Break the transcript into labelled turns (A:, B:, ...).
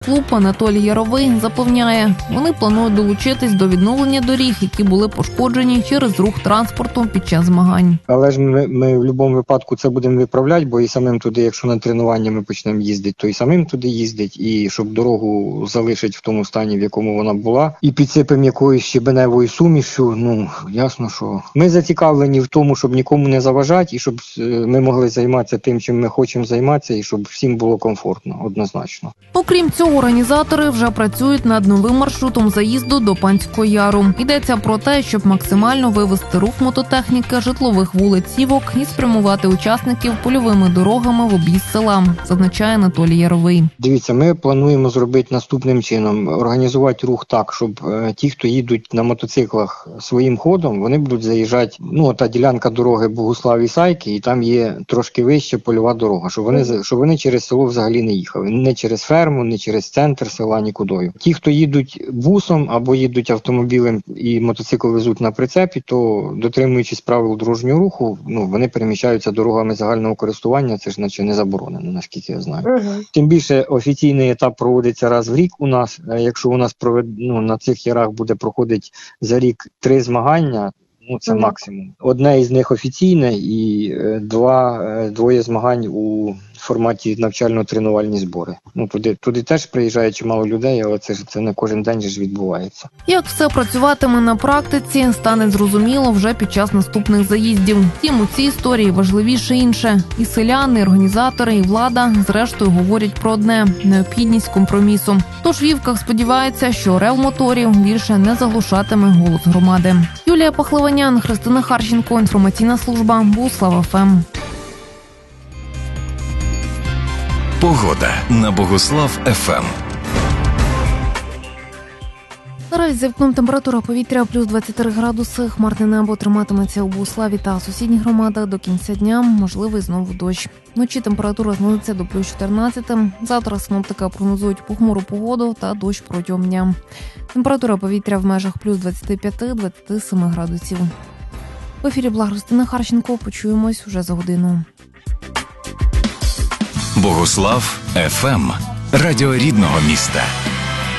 A: Клуб «Анатолій Яровий» запевняє, вони планують долучитись до відновлення доріг, які були пошкоджені через рух транспорту під час змагань.
B: Але ж ми в будь-якому випадку це будемо виправляти, бо і самим туди, якщо на тренування ми почнемо їздити, то і самим туди їздять, і щоб дорогу залишити в тому стані, в якому вона була, і підсипемо якоюсь щебеневою сумішю, ясно, що ми зацікавлені в тому, щоб нікому не заважати, і щоб ми могли займатися тим, чим ми хочемо займатися, і щоб всім було комфортно, однозначно.
A: Окрім цього, організатори вже працюють над новим маршрутом заїзду до Панського Яру. Йдеться про те, щоб максимально вивести рух мототехніки, житлових вулиць, сівок і спрямувати учасників польовими дорогами в об'їзд села, зазначає Анатолій Яровий.
B: Дивіться, ми плануємо зробити наступним чином. Організувати рух так, щоб ті, хто їдуть на мотоциклах своїм ходом, вони будуть заїжджати, та ділянка дороги Богуслав-Ісайки, і там є трошки вище польова дорога, щоб вони через село взагалі не їхали. Не через ферму, не через центр села, нікудою. Ті, хто їдуть бусом або їдуть автомобілем і мотоцикл везуть на прицепі, то, дотримуючись правил дорожнього руху, вони переміщаються дорогами загального користування, це ж наче не заборонено, наскільки я знаю. Тим більше офіційний етап проводиться раз в рік у нас. Якщо у нас на цих ярах буде проходити за рік 3 змагання, це максимум. Одне із них офіційне і двоє змагань у форматі навчально-тренувальні збори. Туди теж приїжджає чимало людей, але це не кожен день ж відбувається.
A: Як все працюватиме на практиці, стане зрозуміло вже під час наступних заїздів. Втім, у цій історії важливіше інше. І селяни, і організатори, і влада, зрештою, говорять про одне – необхідність компромісу. Тож Вівках сподівається, що рев моторів більше не заглушатиме голос громади. Юлія Пахливанян, Христина Харченко, інформаційна служба Богуслав ФМ.
C: Погода на Богуслав ФМ.
A: Наразі за вікном температура повітря плюс 23 градуси. Хмарне небо триматиметься у Богуславі та сусідніх громадах до кінця дня. Можливий знову дощ. Вночі температура знизиться до плюс 14. Завтра синоптики прогнозують похмуру погоду та дощ протягом дня. Температура повітря в межах плюс 25-27 градусів. В ефірі була Христина Харченко. Почуємось уже за годину.
C: Богуслав ФМ. Радіо рідного міста.